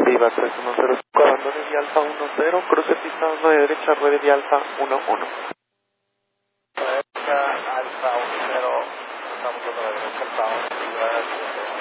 Viva 3105, abandone de Alfa 10, cruce pista 1 de derecha, ruede de Alfa 11. Derecha, Alfa 10, estamos a la derecha, Alfa 11,